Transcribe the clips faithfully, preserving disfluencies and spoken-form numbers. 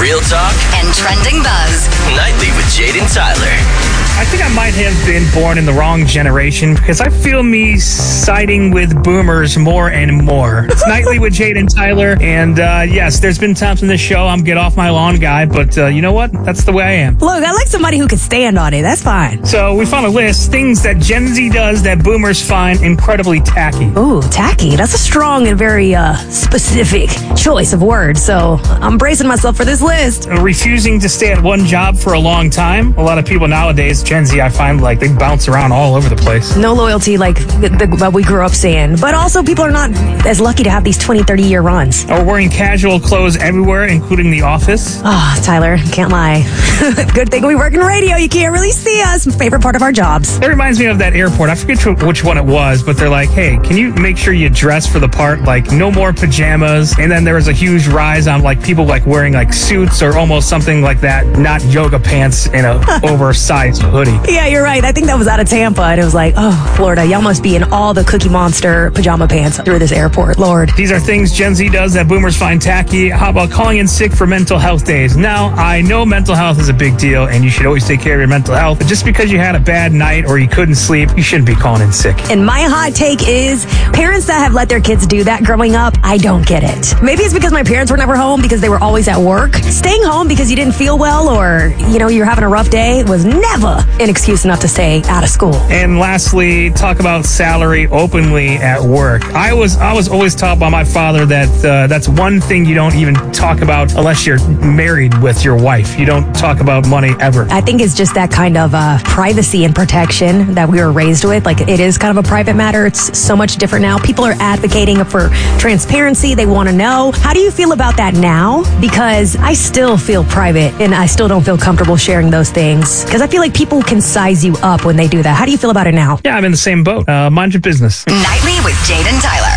Real talk and trending buzz. Nightly with Jade and Tyler. I think I might have been born in the wrong generation because I feel me siding with boomers more and more. It's Nightly with Jade and Tyler, and uh, yes, there's been times in this show I'm get off my lawn guy, but uh, you know what? That's the way I am. Look, I like somebody who can stand on it. That's fine. So we found a list, things that Gen Z does that boomers find incredibly tacky. Ooh, tacky. That's a strong and very uh, specific choice of words, so I'm bracing myself for this list. Uh, refusing to stay at one job for a long time. A lot of people nowadays, Gen Z, I find like they bounce around all over the place. No loyalty like the, the, what we grew up seeing. But also people are not as lucky to have these twenty, thirty year runs. Or wearing casual clothes everywhere, including the office. Oh, Tyler, can't lie. Good thing we work in radio. You can't really see us. Favorite part of our jobs. That reminds me of that airport. I forget which one it was, but they're like, hey, can you make sure you dress for the part? Like, no more pajamas. And then there was a huge rise on like people like wearing like suits or almost something like that, not yoga pants in a oversized hoodie. Yeah, you're right. I think that was out of Tampa, and it was like, oh, Florida, y'all must be in all the Cookie Monster pajama pants through this airport. Lord. These are things Gen Z does that boomers find tacky. How about calling in sick for mental health days? Now, I know mental health is a big deal, and you should always take care of your mental health, but just because you had a bad night or you couldn't sleep, you shouldn't be calling in sick. And my hot take is, parents that have let their kids do that growing up, I don't get it. Maybe it's because my parents were never home because they were always at work. Staying home because you didn't feel well or, you know, you're having a rough day was never an excuse enough to stay out of school. And lastly, talk about salary openly at work. I was I was always taught by my father that uh, that's one thing you don't even talk about unless you're married with your wife. You don't talk about money ever. I think it's just that kind of uh, privacy and protection that we were raised with. Like, it is kind of a private matter. It's so much different now. People are advocating for transparency. They want to know. How do you feel about that now? Because I still feel private and I still don't feel comfortable sharing those things because I feel like people can size you up when they do that. How do you feel about it now? Yeah, I'm in the same boat. Uh, mind your business. Nightly with Jade and Tyler.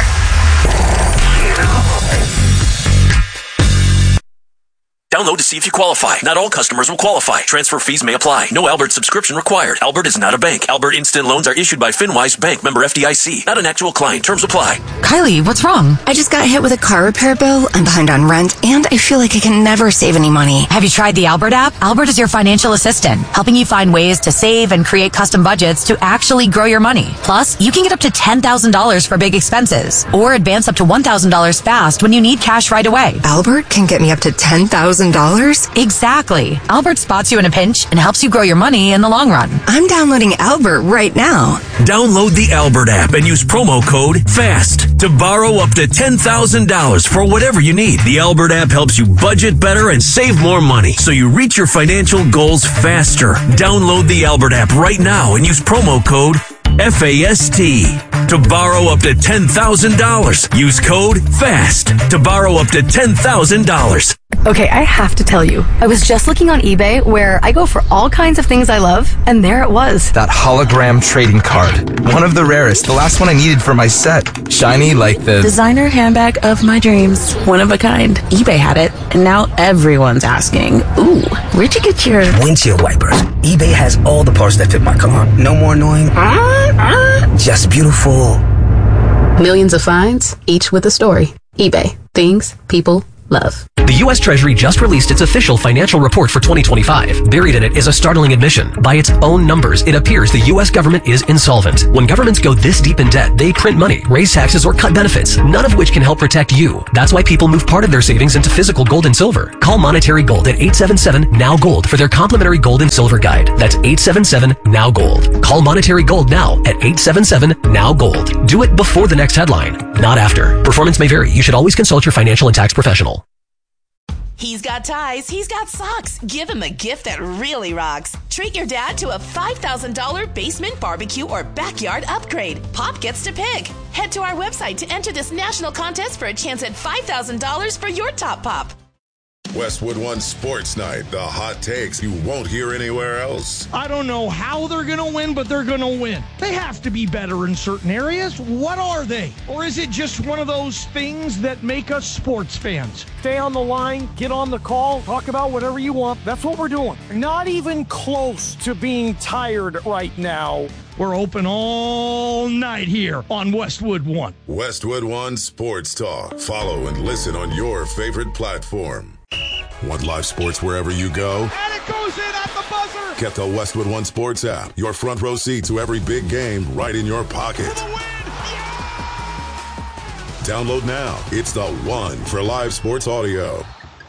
Download to see if you qualify. Not all customers will qualify. Transfer fees may apply. No Albert subscription required. Albert is not a bank. Albert Instant Loans are issued by FinWise Bank, member F D I C. Not an actual client. Terms apply. Kylie, what's wrong? I just got hit with a car repair bill. I'm behind on rent, and I feel like I can never save any money. Have you tried the Albert app? Albert is your financial assistant, helping you find ways to save and create custom budgets to actually grow your money. Plus, you can get up to ten thousand dollars for big expenses, or advance up to one thousand dollars fast when you need cash right away. Albert can get me up to ten thousand dollars? Exactly. Albert spots you in a pinch and helps you grow your money in the long run. I'm downloading Albert right now. Download the Albert app and use promo code FAST to borrow up to ten thousand dollars for whatever you need. The Albert app helps you budget better and save more money so you reach your financial goals faster. Download the Albert app right now and use promo code F A S T to borrow up to ten thousand dollars. Use code FAST to borrow up to ten thousand dollars. Okay, I have to tell you, I was just looking on eBay where I go for all kinds of things I love, and there it was. That hologram trading card. One of the rarest. The last one I needed for my set. Shiny like the designer handbag of my dreams. One of a kind. eBay had it, and now everyone's asking, ooh, where'd you get your windshield wipers? eBay has all the parts that fit my car. No more annoying. Uh, uh, just beautiful. Millions of finds, each with a story. eBay. Things people love. The U S Treasury just released its official financial report for twenty twenty-five. Buried in it is a startling admission. By its own numbers, it appears the U S government is insolvent. When governments go this deep in debt, they print money, raise taxes, or cut benefits, none of which can help protect you. That's why people move part of their savings into physical gold and silver. Call Monetary Gold at eight seven seven, N O W Gold for their complimentary gold and silver guide. That's eight seven seven, N O W Gold. Call Monetary Gold now at eight seven seven, N O W Gold. Do it before the next headline, not after. Performance may vary. You should always consult your financial and tax professional. He's got ties, he's got socks. Give him a gift that really rocks. Treat your dad to a five thousand dollars basement barbecue or backyard upgrade. Pop gets to pick. Head to our website to enter this national contest for a chance at five thousand dollars for your top pop. Westwood One Sports Night, the hot takes you won't hear anywhere else. I don't know how they're going to win, but they're going to win. They have to be better in certain areas. What are they? Or is it just one of those things that make us sports fans? Stay on the line, get on the call, talk about whatever you want. That's what we're doing. Not even close to being tired right now. We're open all night here on Westwood One. Westwood One Sports Talk. Follow and listen on your favorite platform. Want live sports wherever you go? And it goes in at the buzzer! Get the Westwood One Sports app. Your front row seat to every big game right in your pocket. For the win! Download now. It's the one for live sports audio.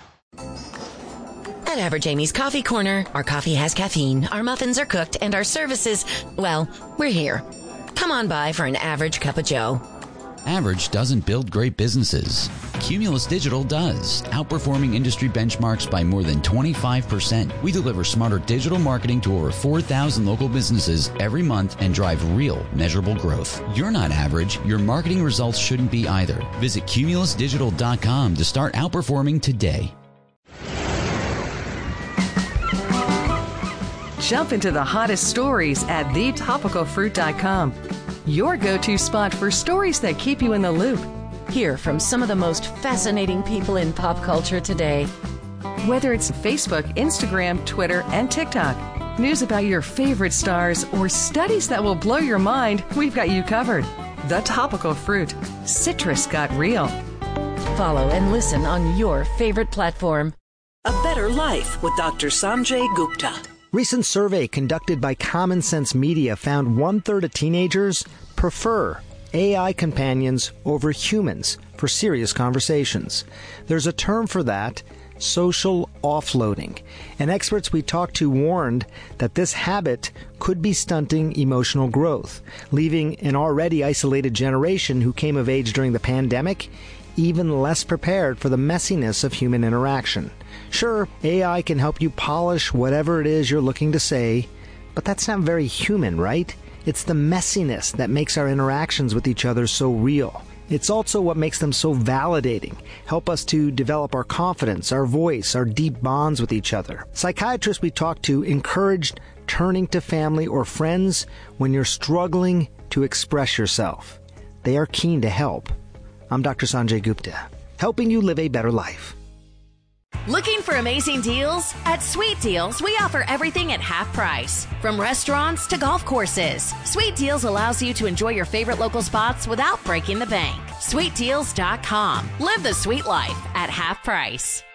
At Average Amy's Coffee Corner, our coffee has caffeine, our muffins are cooked, and our services, well, we're here. Come on by for an average cup of joe. Average doesn't build great businesses. Cumulus Digital does, outperforming industry benchmarks by more than twenty-five percent. We deliver smarter digital marketing to over four thousand local businesses every month and drive real, measurable growth. You're not average. Your marketing results shouldn't be either. Visit cumulus digital dot com to start outperforming today. Jump into the hottest stories at the topical fruit dot com. Your go-to spot for stories that keep you in the loop. Hear from some of the most fascinating people in pop culture today. Whether it's Facebook, Instagram, Twitter, and TikTok, news about your favorite stars, or studies that will blow your mind, we've got you covered. The Topical Fruit. Citrus got real. Follow and listen on your favorite platform. A Better Life with Doctor Sanjay Gupta. Recent survey conducted by Common Sense Media found one-third of teenagers prefer A I companions over humans for serious conversations. There's a term for that, social offloading. And experts we talked to warned that this habit could be stunting emotional growth, leaving an already isolated generation who came of age during the pandemic even less prepared for the messiness of human interaction. Sure, A I can help you polish whatever it is you're looking to say, but that's not very human, right? It's the messiness that makes our interactions with each other so real. It's also what makes them so validating, help us to develop our confidence, our voice, our deep bonds with each other. Psychiatrists we talked to encouraged turning to family or friends when you're struggling to express yourself. They are keen to help. I'm Doctor Sanjay Gupta, helping you live a better life. Looking for amazing deals? At Sweet Deals, we offer everything at half price. From restaurants to golf courses, Sweet Deals allows you to enjoy your favorite local spots without breaking the bank. sweet deals dot com. Live the sweet life at half price.